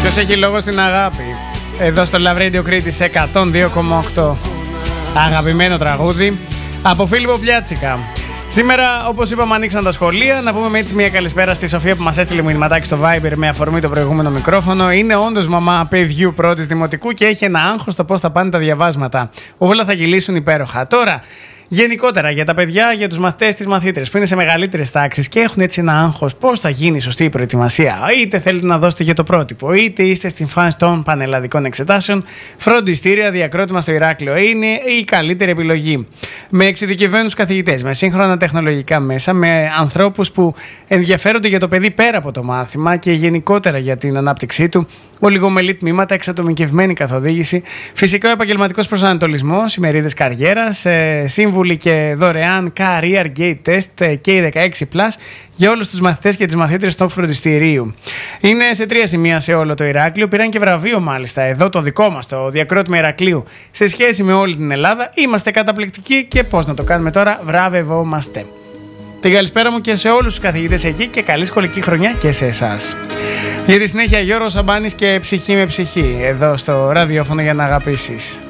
Ποιος έχει λόγο στην αγάπη? Εδώ στο Love Radio Κρήτη 102,8. Αγαπημένο τραγούδι από Φίλιππο Πλιάτσικα. Σήμερα, όπως είπαμε, ανοίξαν τα σχολεία. Να πούμε έτσι μια καλησπέρα στη Σοφία που μας έστειλε μηνυματάκι στο Viber με αφορμή το προηγούμενο μικρόφωνο. Είναι όντως μαμά παιδιού πρώτης δημοτικού και έχει ένα άγχος το πώς θα πάνε τα διαβάσματα. Όλα θα κυλήσουν υπέροχα. Τώρα, γενικότερα για τα παιδιά, για τους μαθητές, τις μαθήτρες που είναι σε μεγαλύτερες τάξεις και έχουν έτσι ένα άγχος πώς θα γίνει η σωστή προετοιμασία. Είτε θέλετε να δώσετε για το πρότυπο, είτε είστε στην φάση των πανελλαδικών εξετάσεων, φροντιστήρια, διακρότημα στο Ηράκλειο είναι η καλύτερη επιλογή. Με εξειδικευμένους καθηγητές, με σύγχρονα τεχνολογικά μέσα, με ανθρώπους που ενδιαφέρονται για το παιδί πέρα από το μάθημα και γενικότερα για την ανάπτυξή του. Ολιγομελή τμήματα, εξατομικευμένη καθοδήγηση, φυσικό επαγγελματικός προσανατολισμός, ημερίδες καριέρας, σύμβουλοι και δωρεάν Career Gate Test K16+ για όλους τους μαθητές και τις μαθήτρες του φροντιστηρίου. Είναι σε 3 σημεία σε όλο το Ηράκλειο. Πήραν και βραβείο μάλιστα εδώ το δικό μας, το διακρότημα Ηρακλείου. Σε σχέση με όλη την Ελλάδα, είμαστε καταπληκτικοί και πώς να το κάνουμε τώρα, βραβευόμαστε. Την καλησπέρα μου και σε όλους τους καθηγητές εκεί και καλή σχολική χρονιά και σε εσάς. Για τη συνέχεια Γιώργος Σαμπάνης και ψυχή με ψυχή εδώ στο ραδιόφωνο για να αγαπήσεις.